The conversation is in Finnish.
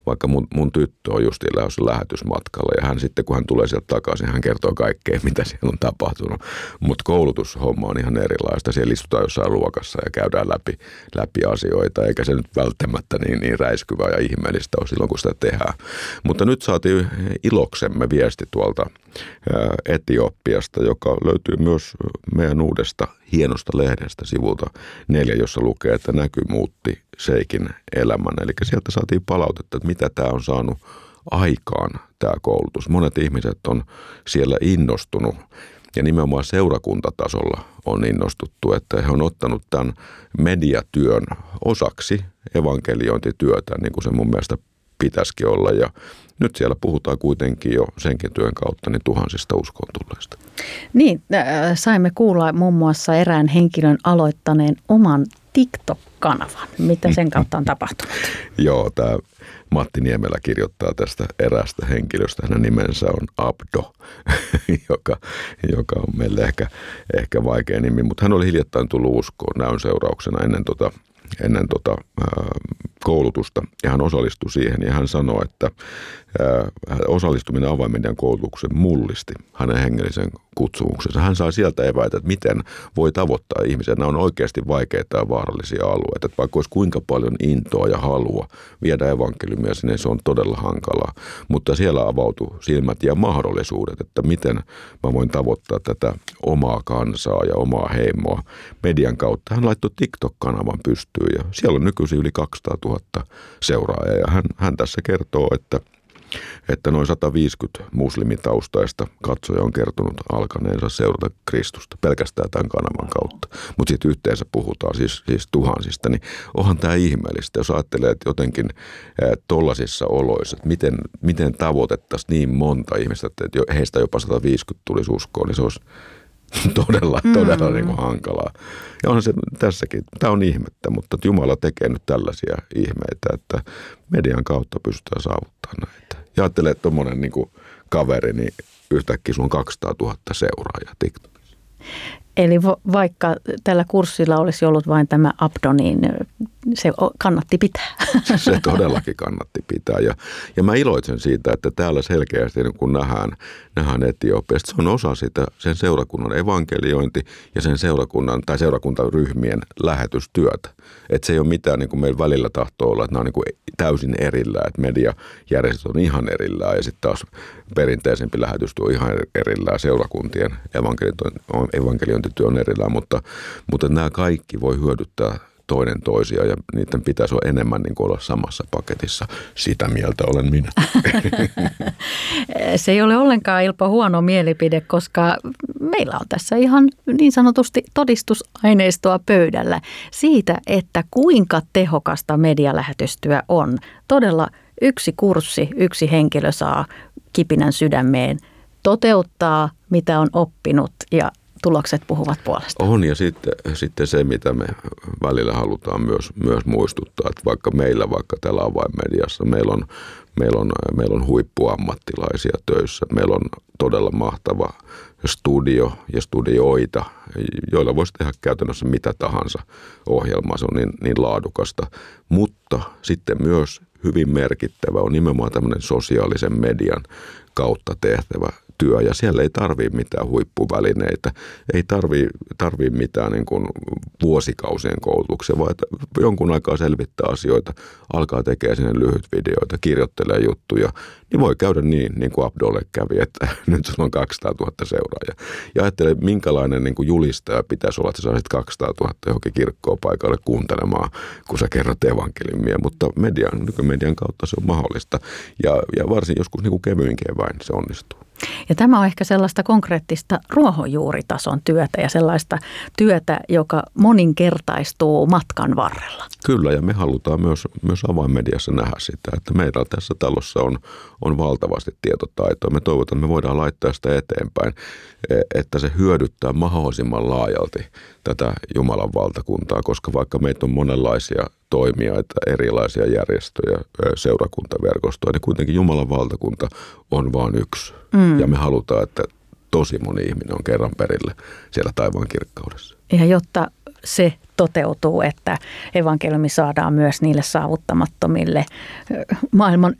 Vaikka mun tyttö on justiin lähdössä lähetysmatkalla ja hän sitten, kun hän tulee sieltä takaisin, hän kertoo kaikkea, mitä siellä on tapahtunut. Mutta koulutushomma on ihan erilaista. Siellä istutaan jossain luokassa ja käydään läpi asioita, eikä se nyt välttämättä niin räiskyvää ja ihmeellistä ole silloin, kun sitä tehdään. Mutta nyt saatiin iloksemme viesti tuolta Etiopiasta, joka löytyy myös meidän uudesta hienosta lehdestä sivulta 4, jossa lukee, että näky muutti Sheikin elämän. Eli sieltä saatiin palautetta, että mitä tämä on saanut aikaan, tämä koulutus. Monet ihmiset on siellä innostunut ja nimenomaan seurakuntatasolla on innostuttu, että he on ottanut tämän mediatyön osaksi evankeliointityötä, niin kuin se mun mielestä pitäisikin olla. Ja nyt siellä puhutaan kuitenkin jo senkin työn kautta niin tuhansista uskoon tulleista. Niin, saimme kuulla muun muassa erään henkilön aloittaneen oman TikTok-kanavan. Mitä sen kautta on tapahtunut? Joo, tämä Matti Niemelä kirjoittaa tästä eräästä henkilöstä. Hänen nimensä on Abdo, joka on meille ehkä vaikea nimi, mutta hän oli hiljattain tullut uskoon näyn seurauksena ennen koulutusta ja hän osallistui siihen ja hän sanoi, että osallistuminen avainmedian koulutuksen mullisti hänen hengellisen kutsumuksensa. Hän sai sieltä eväitä, että miten voi tavoittaa ihmisiä. Nämä on oikeasti vaikeita ja vaarallisia alueita. Että vaikka olisi kuinka paljon intoa ja halua viedä evankeliumia sinne, se on todella hankalaa. Mutta siellä avautui silmät ja mahdollisuudet, että miten mä voin tavoittaa tätä omaa kansaa ja omaa heimoa median kautta. Hän laittoi TikTok-kanavan pystyyn ja siellä on nykyisin yli 200 000 seuraajaa ja hän tässä kertoo, että noin 150 muslimitaustaista katsoja on kertonut alkaneensa seurata Kristusta pelkästään tämän kanavan kautta. Mutta sitten yhteensä puhutaan siis tuhansista, niin onhan tämä ihmeellistä, jos ajattelee, että jotenkin tollaisissa oloissa, että miten tavoitettaisiin niin monta ihmistä, että heistä jopa 150 tulisi uskoon, niin se olisi todella niin kuin hankalaa. Ja onhan se tässäkin, tämä on ihmettä, mutta Jumala tekee nyt tällaisia ihmeitä, että median kautta pystytään saavuttamaan näitä. Ja ajattelee, että tuommoinen niin kuin kaveri, niin yhtäkkiä sun on 200 000 seuraajaa TikTokissa. Eli vaikka tällä kurssilla olisi ollut vain tämä Abdo, niin se kannatti pitää. Se todellakin kannatti pitää. Ja mä iloitsen siitä, että täällä selkeästi kun nähdään Etiopiasta, se on osa sitä sen seurakunnan evankeliointi ja sen seurakuntaryhmien lähetystyötä. Että se ei ole mitään niin kuin meillä välillä tahtoo olla, että nämä on niin kuin täysin erillään, että mediajärjestöt on ihan erillään ja sitten taas perinteisempi lähetystyö on ihan erillään, seurakuntien evankeliointityö on erillään, mutta nämä kaikki voi hyödyttää toinen toisia ja niiden pitäisi olla enemmän niin kuin olla samassa paketissa. Sitä mieltä olen minä. Se ei ole ollenkaan Ilpo huono mielipide, koska meillä on tässä ihan niin sanotusti todistusaineistoa pöydällä siitä, että kuinka tehokasta medialähetystyö on. Todella yksi kurssi, yksi henkilö saa kipinän sydämeen, toteuttaa mitä on oppinut ja tulokset puhuvat puolestaan. On ja sitten se, mitä me välillä halutaan myös muistuttaa, että vaikka täällä avainmediassa meillä on huippuammattilaisia töissä, meillä on todella mahtava studio ja studioita, joilla voisi tehdä käytännössä mitä tahansa ohjelmaa, se on niin laadukasta, mutta sitten myös hyvin merkittävä on nimenomaan tämmöinen sosiaalisen median kautta tehtävä työ, ja siellä ei tarvitse mitään huippuvälineitä, ei tarvitse mitään niin kuin vuosikausien koulutuksia, vaan että jonkun aikaa selvittää asioita, alkaa tekemään sinne lyhyt videoita, kirjoittelee juttuja, niin voi käydä niin kuin Abdolle kävi, että nyt sulla on 200 000 seuraajaa. Ja ajattele, minkälainen niin kuin julistaja pitäisi olla, että sä saisit 200 000 johonkin kirkkoon paikalle kuuntelemaan, kun sä kerrot evankeliumia, mutta nykymedian kautta se on mahdollista, ja varsin joskus niin kuin kevyinkin vain se onnistuu. Ja tämä on ehkä sellaista konkreettista ruohonjuuritason työtä ja sellaista työtä, joka moninkertaistuu matkan varrella. Kyllä, ja me halutaan myös avainmediassa nähdä sitä, että meillä tässä talossa on valtavasti tietotaitoa. Me toivotaan, että me voidaan laittaa sitä eteenpäin, että se hyödyttää mahdollisimman laajalti tätä Jumalan valtakuntaa, koska vaikka meitä on monenlaisia toimijoita, erilaisia järjestöjä, seurakuntaverkostoja, niin kuitenkin Jumalan valtakunta on vain yksi. Ja me halutaan, että tosi moni ihminen on kerran perille siellä taivaan kirkkaudessa. Ja jotta se toteutuu, että evankeliumi saadaan myös niille saavuttamattomille maailman